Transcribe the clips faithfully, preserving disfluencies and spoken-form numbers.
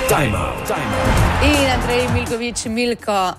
Time out. Time out. In Andrej Milkovič, Milko,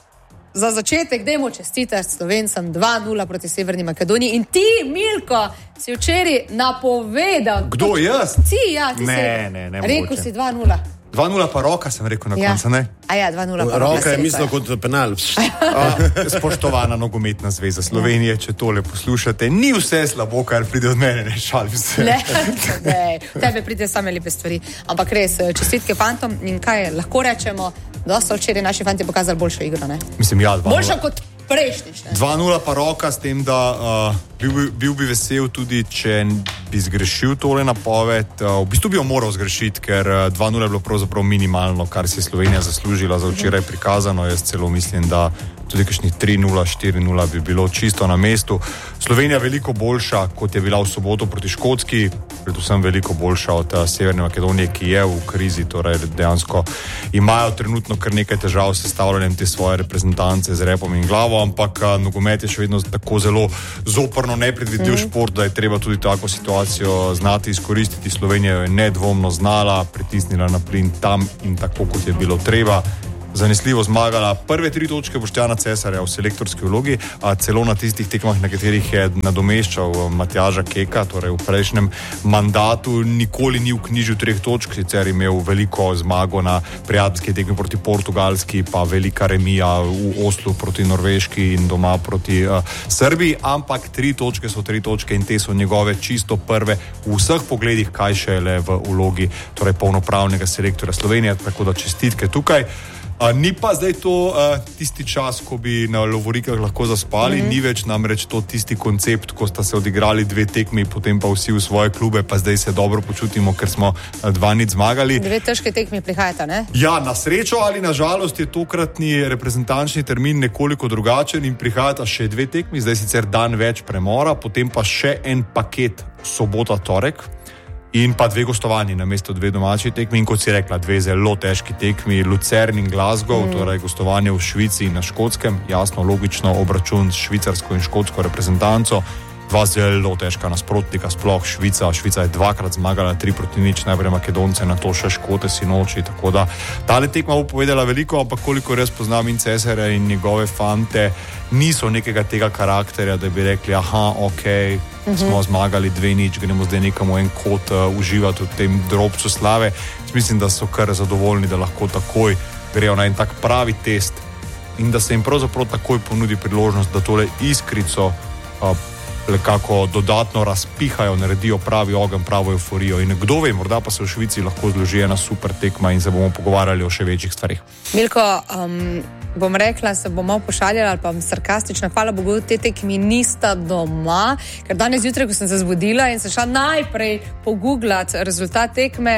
za začetek dajmo čestitati Slovencem dva nula proti Severni Makedoniji. In ti, Milko, si včeraj napovedal. Kdo, jaz? Ti, ja, ti ne, si. Ne, ne, rekel si dva nula. dva nula pa Roka sem rekel na koncu, ne? A ja, dva nula pa Roka. Roka je mislil kot penal. A, spoštovana nogometna zveza Slovenije, če tole poslušate, ni vse slabo, kar pride od mene, ne šalim se. Ne, ne, tebe pride same lepe stvari. Ampak res, čestitke fantom in kaj lahko rečemo, da so včeraj naši fanti pokazali boljšo igro, ne? Mislim, ja, dva nula. Boljša kot prejšnjič, ne? dva nula pa Roka, s tem, da uh, bil, bil bi vesel tudi, če bi zgrešil tole napoved. Uh, v bistvu bi jo moral zgrešiti, ker uh, dva nula je bilo pravzaprav minimalno, kar si je Slovenija zaslužila za včeraj prikazano. Jaz celo mislim, da tudi kakšnih tri nula, štiri nula bi bilo čisto na mestu. Slovenija veliko boljša, kot je bila v soboto proti Škotski, predvsem veliko boljša od uh, Severne Makedonije, ki je v krizi, torej dejansko imajo trenutno kar nekaj težav s sestavljanjem te svoje reprezentance z repom in glavo, ampak uh, nogomet je še vedno tako zelo zoprno nepredvidljiv mm. šport, da je treba tudi tako situacijo znati izkoristiti. Slovenija je nedvomno znala, pritisnila na plin tam in tako, kot je bilo treba. Zanesljivo zmagala prve tri točke Boštjana Cesarja v selektorski vlogi, a celo na tistih tekmah, na katerih je nadomeščal Matjaža Keka, torej v prejšnjem mandatu, nikoli ni vknjižil treh točk, sicer imel veliko zmago na prijateljski tekmi proti Portugalski, pa velika remija v Oslu proti Norveški in doma proti uh, Srbiji, ampak tri točke so tri točke in te so njegove čisto prve v vseh pogledih, kaj še le v vlogi torej polnopravnega selektorja Slovenije, tako da čestitke tukaj. A, ni pa zdaj to uh, tisti čas, ko bi na lovorikah lahko zaspali, mm-hmm. ni več namreč to tisti koncept, ko sta se odigrali dve tekmi, potem pa vsi v svoje klube, pa zdaj se dobro počutimo, ker smo dva nič zmagali. Dve težke tekmi prihajata, ne? Ja, na srečo ali na žalost je tokratni reprezentančni termin nekoliko drugačen in prihajata še dve tekmi, zdaj sicer dan več premora, potem pa še en paket sobota, torek. In pa dve gostovanji na mesto dve domači tekmi in kot si rekla, dve zelo težki tekmi, Lucern in Glasgow, mm. torej gostovanje v Švici in na Škotskem, jasno, logično obračun s švicarsko in škotsko reprezentanco, dva zelo težka nasprotnika, sploh Švica, Švica je dvakrat zmagala, tri proti nič, najprej Makedonce, na to še Škote sinoči, tako da tale tekma bo povedala veliko, ampak koliko res poznam in Cesarja in njegove fante, niso nekega tega karakterja, da bi rekli, aha, okej, okay, smo zmagali dve nič, gremo zdaj nekamo en kot uh, uživati v tem drobcu slave. Mislim, da so kar zadovoljni, da lahko takoj grejo na en tak pravi test in da se jim pravzaprav takoj ponudi priložnost, da tole iskrico uh, lekako dodatno razpihajo, naredijo pravi ogenj, pravo euforijo in kdo ve, morda pa se v Švici lahko zloži ena super tekma in se bomo pogovarjali o še večjih stvarih. Milko, um, bom rekla, se bom malo pošaljala ali pa sarkastična, hvala Bogu, te tekmi nista doma, ker danes jutraj, ko sem se zbudila in sem šla najprej pogooglati rezultat tekme,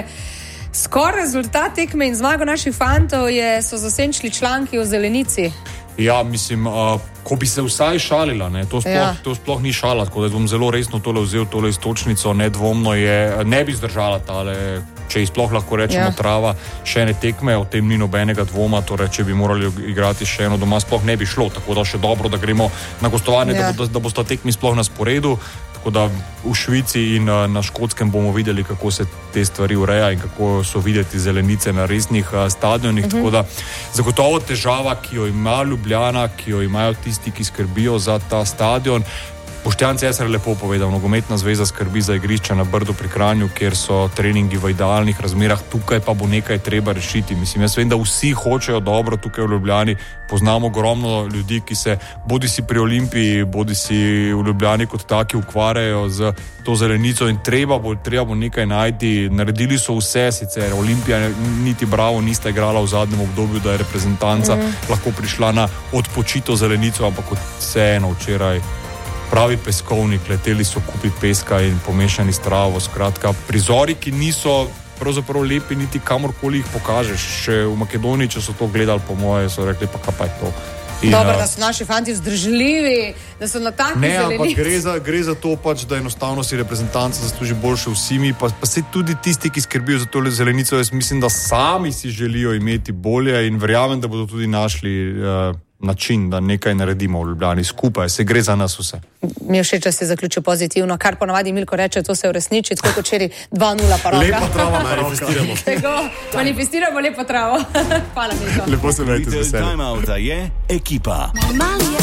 skoraj rezultat tekme in zmago naših fantov je, so zasenčili članki o zelenici. Ja, mislim, uh, ko bi se vsaj šalila, ne, to, sploh, ja. to sploh ni šala, tako da bom zelo resno tole vzel, tole istočnico, nedvomno je, ne bi zdržala tale, če ji sploh lahko rečemo ja. trava, še ne tekme, o tem ni nobenega dvoma, torej, če bi morali igrati še eno doma, sploh ne bi šlo, tako da še dobro, da gremo na gostovanje, ja. da, bo, da, da bosta tekmi sploh na sporedu, tako da v Švici in uh, na Škotskem bomo videli, kako se te stvari ureja in kako so videti zelenice na resnih uh, stadionih, uh-huh. tako da zagotovo težava, ki jo ima Ljubljana, ki jo imajo tisti, ki skrbijo za ta stadion. Boštjan Cesar je lepo povedal, nogometna zveza skrbi za igrišča na Brdu pri Kranju, kjer so treningi v idealnih razmerah, tukaj pa bo nekaj treba rešiti. Mislim, jaz vem, da vsi hočejo dobro tukaj v Ljubljani, poznamo ogromno ljudi, ki se bodi si pri Olimpiji, bodi si v Ljubljani kot taki ukvarjajo z to zelenico in treba bo, treba bo nekaj najti. Naredili so vse sicer, Olimpija niti bravo nista igrala v zadnjem obdobju, da je reprezentanca mm. lahko prišla na odpočito zelenico, ampak vseeno včeraj pravi peskovnik, leteli so kupi peska in pomešani s travo, skratka, prizori, ki niso pravzaprav lepi, niti kamorkoli jih pokažeš. Še v Makedoniji, če so to gledali, po moje, so rekli, pa kaj pa je to. In, Dobro, da so naši fanti vzdržljivi, da so na takih zelenici. Ne, ampak gre za, gre za to pač, da enostavno si reprezentanca zasluži boljše vsi mi, pa, pa se tudi tisti, ki skrbijo za tole zelenico, jaz mislim, da sami si želijo imeti bolje in verjamem, da bodo tudi našli uh, način, da nekaj naredimo v Ljubljani skupaj, se gre za nas vse. Mi je všeč, da si zaključil pozitivno, kar ponavadi Milko reče, to se uresniči, tako kot včeraj dva nula pa roka. Lepo travo manifestiramo. Tako, manifestiramo lepo travo. Hvala, Milko. Lepo se vedete z veseljem. Time Outa je ekipa.